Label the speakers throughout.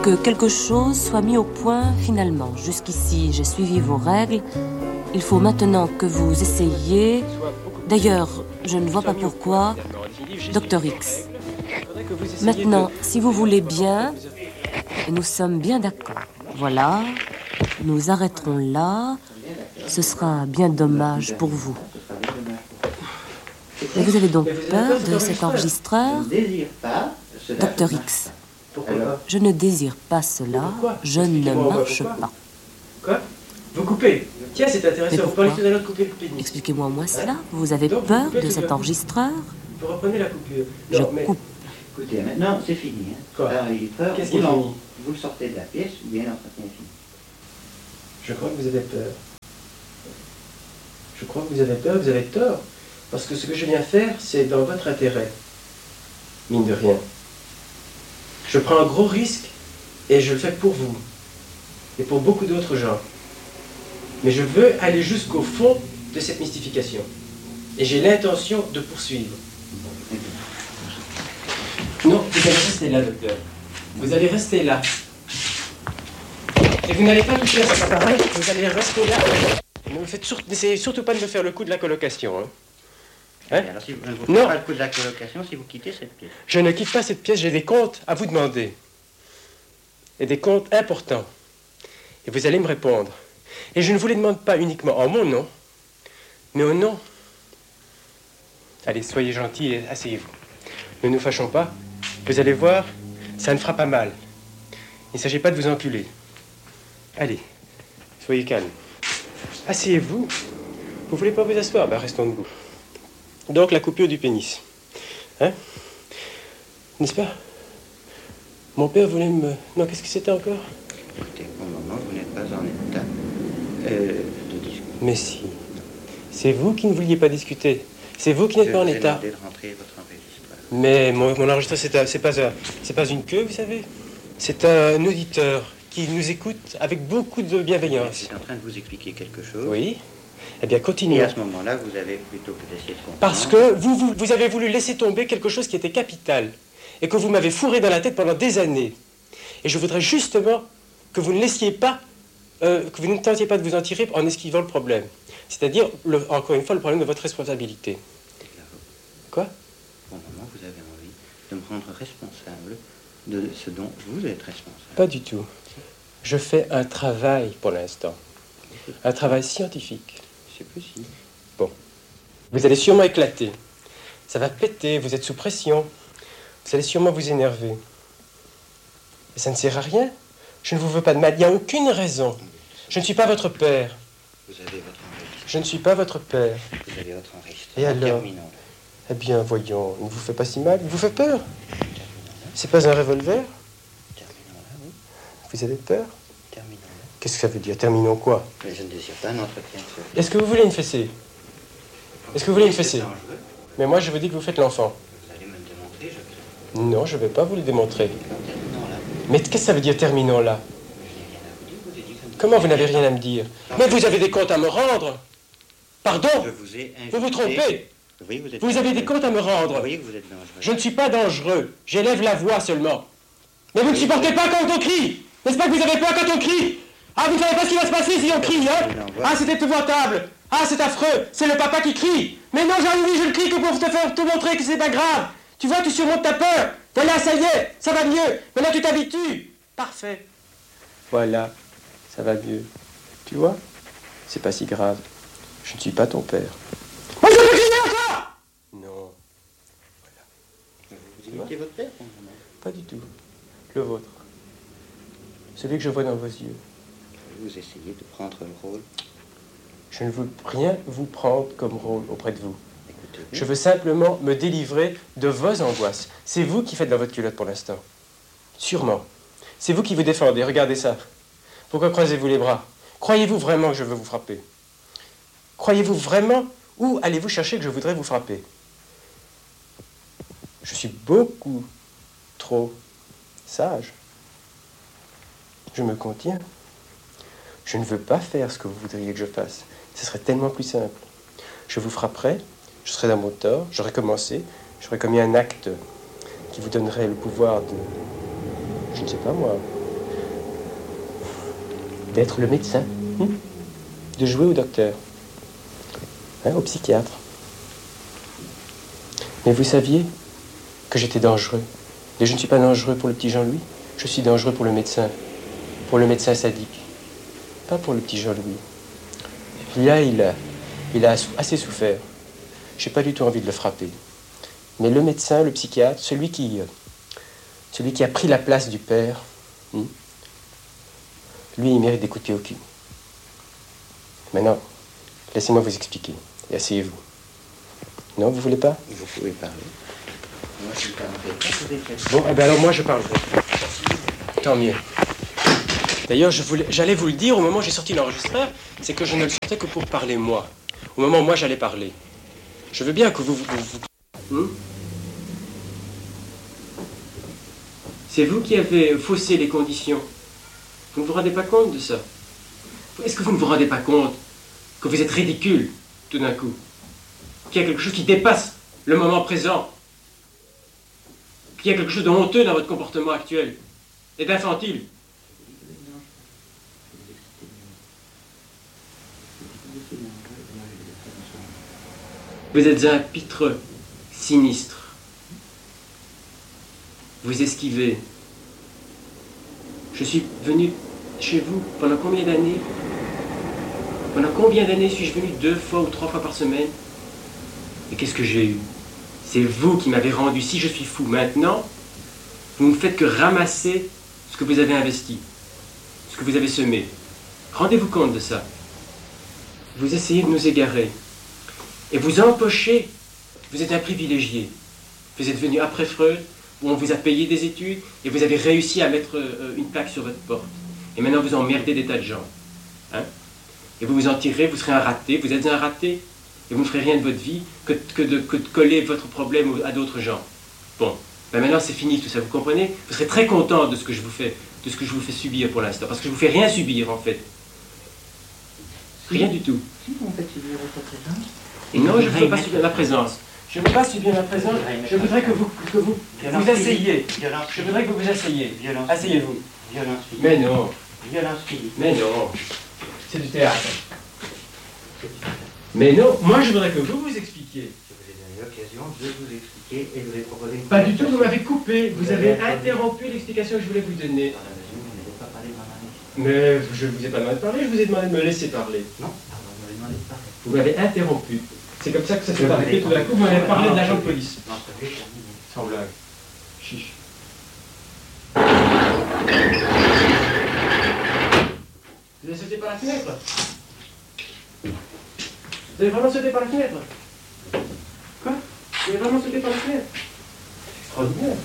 Speaker 1: que quelque chose soit mis au point finalement. Jusqu'ici, j'ai suivi vos règles. Il faut maintenant que vous essayiez... D'ailleurs, je ne vois pas pourquoi... Dr X. Maintenant, si vous voulez bien, et nous sommes bien d'accord. Voilà, nous arrêterons là. Ce sera bien dommage pour vous. Mais vous avez donc peur de cet enregistreur? Dr X. Je ne désire pas cela. Je ne marche pas.
Speaker 2: Quoi? Vous coupez? Tiens, c'est intéressant. Vous parlez tout à l'heure de couper le pénis.
Speaker 1: Expliquez-moi moi cela. Vous avez peur de cet enregistreur?
Speaker 2: Vous reprenez la coupure.
Speaker 1: Je coupe.
Speaker 3: Écoutez, maintenant, c'est fini. Hein.
Speaker 2: Quoi? Qu'est-ce qui est fini?
Speaker 3: Vous le sortez de la pièce ou bien l'entretien est fini.
Speaker 2: Je crois que vous avez peur. Je crois que vous avez peur, vous avez tort. Parce que ce que je viens faire, c'est dans votre intérêt. Mine de rien. Je prends un gros risque et je le fais pour vous. Et pour beaucoup d'autres gens. Mais je veux aller jusqu'au fond de cette mystification. Et j'ai l'intention de poursuivre. Non, vous allez rester là, docteur. Vous allez rester là. Et vous n'allez pas toucher à cet appareil, vous allez rester là. N'essayez surtout pas de me faire le coup de la colocation. Hein.
Speaker 3: Alors, si vous ne vous faites pas le coup de la colocation, si vous quittez cette pièce.
Speaker 2: Je ne quitte pas cette pièce, j'ai des comptes à vous demander. Et des comptes importants. Et vous allez me répondre. Et je ne vous les demande pas uniquement en mon nom, mais au nom. Allez, soyez gentils et asseyez-vous. Ne nous fâchons pas. Vous allez voir, ça ne fera pas mal. Il ne s'agit pas de vous enculer. Allez, soyez calme. Asseyez-vous. Vous voulez pas vous asseoir? Ben, restons debout. Donc, la coupure du pénis. Hein? N'est-ce pas? Mon père voulait me... Non, qu'est-ce que c'était encore?
Speaker 3: Écoutez, pour le moment, vous n'êtes pas en état de discuter.
Speaker 2: Mais si. C'est vous qui ne vouliez pas discuter. C'est vous qui n'êtes pas en état.
Speaker 3: Je vous ai demandé de rentrer votre enregistreur.
Speaker 2: Mais mon enregistreur, c'est pas une queue, vous savez. C'est un auditeur qui nous écoute avec beaucoup de bienveillance.
Speaker 3: Je suis en train de vous expliquer quelque chose.
Speaker 2: Oui. Eh bien, continuez.
Speaker 3: Et à ce moment-là, vous avez plutôt que d'essayer de comprendre...
Speaker 2: Parce que vous avez voulu laisser tomber quelque chose qui était capital et que vous m'avez fourré dans la tête pendant des années. Et je voudrais justement que vous ne laissiez pas, que vous ne tentiez pas de vous en tirer en esquivant le problème. C'est-à-dire, encore une fois, le problème de votre responsabilité. Quoi?
Speaker 3: Pour le moment, vous avez envie de me rendre responsable de ce dont vous êtes responsable.
Speaker 2: Pas du tout. Je fais un travail pour l'instant. Un travail scientifique.
Speaker 3: C'est possible.
Speaker 2: Bon. Vous allez sûrement éclater. Ça va péter, vous êtes sous pression. Vous allez sûrement vous énerver. Et ça ne sert à rien. Je ne vous veux pas de mal. Il n'y a aucune raison. Je ne suis pas votre père.
Speaker 3: Vous avez votre enregistrement.
Speaker 2: Je ne suis pas votre père.
Speaker 3: Vous avez votre enregistrement.
Speaker 2: Et alors?
Speaker 3: Terminons.
Speaker 2: Eh bien, voyons, il ne vous fait pas si mal. Il vous fait peur. C'est pas un revolver?
Speaker 3: Terminons-là, oui.
Speaker 2: Vous avez peur?
Speaker 3: Terminons-là.
Speaker 2: Qu'est-ce que ça veut dire? Terminons quoi?
Speaker 3: Mais je ne désire pas un entretien.
Speaker 2: Est-ce que vous voulez une fessée? Est-ce que vous voulez une fessée?
Speaker 3: C'est dangereux.
Speaker 2: Mais moi, je vous dis que vous faites l'enfant.
Speaker 3: Vous allez me le démontrer, je crains.
Speaker 2: Non, je ne vais pas vous le démontrer.
Speaker 3: Terminons-là.
Speaker 2: Mais qu'est-ce que ça veut dire, terminons là?
Speaker 3: Je n'ai rien à vous dire, vous avez dit que ça ne...
Speaker 2: Comment vous n'avez rien à me dire? Mais vous avez des comptes à me rendre! Pardon?
Speaker 3: Je vous ai invité...
Speaker 2: Vous vous trompez!
Speaker 3: Oui, vous êtes...
Speaker 2: Vous avez des comptes à me rendre!
Speaker 3: Vous voyez que vous êtes dangereux.
Speaker 2: Je ne suis pas dangereux. J'élève la voix seulement. Mais vous ne supportez pas quand on crie! N'est-ce pas que vous avez peur quand on crie? Ah, vous ne savez pas ce qui va se passer si on crie, hein? Ah, c'est épouvantable! Ah, c'est affreux! C'est le papa qui crie! Mais non, Jean-Louis, je le crie que pour te montrer que c'est pas grave! Tu vois, tu surmontes ta peur! Voilà, ça y est, ça va mieux! Maintenant, tu t'habitues! Parfait! Voilà, ça va mieux. Tu vois? C'est pas si grave. Je ne suis pas ton père. Moi, je peux crier encore! Non.
Speaker 3: Vous imitez votre père, pour le moment.
Speaker 2: Pas du tout. Le vôtre. Celui que je vois dans vos yeux.
Speaker 3: Vous essayez de prendre le rôle.
Speaker 2: Je ne veux rien vous prendre comme rôle auprès de vous.
Speaker 3: Écoutez,
Speaker 2: Je veux simplement me délivrer de vos angoisses. C'est vous qui faites dans votre culotte pour l'instant. Sûrement. C'est vous qui vous défendez. Regardez ça. Pourquoi croisez-vous les bras? Croyez-vous vraiment que je veux vous frapper? Croyez-vous vraiment? Où allez-vous chercher que je voudrais vous frapper? Je suis beaucoup trop sage. Je me contiens. Je ne veux pas faire ce que vous voudriez que je fasse. Ce serait tellement plus simple. Je vous frapperais, je serais dans mon tort, j'aurais commencé, j'aurais commis un acte qui vous donnerait le pouvoir de, je ne sais pas moi, d'être le médecin, de jouer au docteur, au psychiatre. Mais vous saviez que j'étais dangereux. Et je ne suis pas dangereux pour le petit Jean-Louis, je suis dangereux pour le médecin sadique, pas pour le petit Jean-Louis. Et puis là, il a assez souffert. J'ai pas du tout envie de le frapper. Mais le médecin, le psychiatre, celui qui a pris la place du père, lui, il mérite des coups de pied au cul. Maintenant, laissez-moi vous expliquer. Et asseyez-vous. Non, vous voulez pas?
Speaker 3: Vous pouvez parler. Moi, je ne parlerai pas.
Speaker 2: Bon, eh bien alors moi, je parlerai. Tant mieux. D'ailleurs, j'allais vous le dire au moment où j'ai sorti l'enregistreur, c'est que je ne le sortais que pour parler moi. Au moment où moi, j'allais parler. Je veux bien que vous... C'est vous qui avez faussé les conditions. Vous ne vous rendez pas compte de ça? Est-ce que vous ne vous rendez pas compte que vous êtes ridicule, tout d'un coup? Qu'il y a quelque chose qui dépasse le moment présent? Qu'il y a quelque chose de honteux dans votre comportement actuel et d'infantile? Vous êtes un pitreux, sinistre. Vous esquivez. Je suis venu chez vous pendant combien d'années? Pendant combien d'années suis-je venu 2 fois ou 3 fois par semaine? Et qu'est-ce que j'ai eu? C'est vous qui m'avez rendu. Si je suis fou maintenant, vous ne faites que ramasser ce que vous avez investi, ce que vous avez semé. Rendez-vous compte de ça. Vous essayez de nous égarer. Et vous empochez. Vous êtes un privilégié. Vous êtes venu après Freud, où on vous a payé des études, et vous avez réussi à mettre une plaque sur votre porte. Et maintenant vous emmerdez des tas de gens. Et vous vous en tirez, vous serez un raté, vous êtes un raté. Et vous ne ferez rien de votre vie que de coller votre problème à d'autres gens. Bon, ben maintenant c'est fini tout ça, vous comprenez? Vous serez très content de ce que je vous fais, de ce que je vous fais subir pour l'instant, parce que je ne vous fais rien subir en fait. Rien du tout.
Speaker 3: Si vous me faites subir votre présence.
Speaker 2: Et non, je ne veux pas subir la présence. Je ne veux pas subir la présence, je voudrais que vous vous asseyez. Je voudrais que vous vous asseyez. Asseyez-vous.
Speaker 3: Violence physique.
Speaker 2: Mais non.
Speaker 3: Violence physique.
Speaker 2: Mais non. C'est du théâtre. Mais non, moi je voudrais que vous vous expliquiez.
Speaker 3: Je vous ai donné l'occasion de vous expliquer et de vous ai proposé...
Speaker 2: Pas du tout, vous m'avez coupé. Vous avez interrompu l'explication que je voulais vous donner.
Speaker 3: Dans la mesure où vous n'avez pas parlé de ma
Speaker 2: Mais je ne vous ai pas demandé de parler, je vous ai demandé de me laisser parler.
Speaker 3: Non, pardon, vous m'avez demandé de parler.
Speaker 2: Vous m'avez interrompu. C'est comme ça que ça s'est arrêté tout d'un coup, vous m'avez parlé de l'agent de police.
Speaker 3: L'entrevue est terminée.
Speaker 2: Sans blague. Chiche. Vous avez sauté par la fenêtre? Vous avez vraiment sauté par la fenêtre? Quoi? Vous avez vraiment sauté par la fenêtre? Extraordinaire.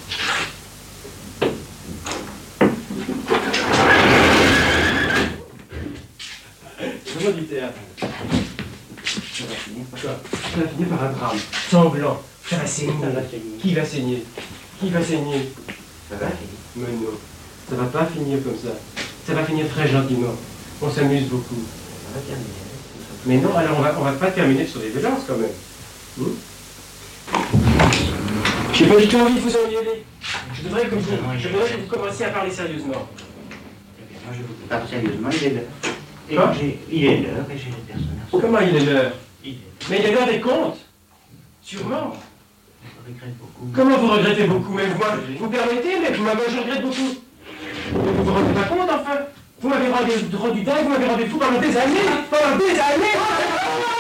Speaker 2: C'est vraiment du théâtre.
Speaker 3: Ça va finir par
Speaker 2: Quoi? Ça va finir par un drame. Sanglant. Ça va saigner. Qui va saigner? Qui va saigner?
Speaker 3: Ça va finir.
Speaker 2: Mais non. Ça va pas finir comme ça. Ça va finir très gentiment. On s'amuse beaucoup.
Speaker 3: Ça va terminer.
Speaker 2: Mais non, alors on va pas terminer sur des violences quand même. J'ai pas du tout envie de vous engueuler. Je voudrais que vous commenciez à parler sérieusement.
Speaker 3: Moi, je vous parle sérieusement, il est l'heure. Et
Speaker 2: Quoi?
Speaker 3: il est l'heure et j'ai les personnages.
Speaker 2: Comment il est l'heure?
Speaker 3: Il est.
Speaker 2: Mais il est l'heure des comptes. Sûrement.
Speaker 3: Je regrette beaucoup.
Speaker 2: Comment vous regrettez beaucoup? Mais moi, vous permettez, mais moi je regrette beaucoup. Mais vous vous rendez pas compte, enfin? Vous m'avez rendu dingue, vous m'avez rendu fou pendant des années. Pendant des années.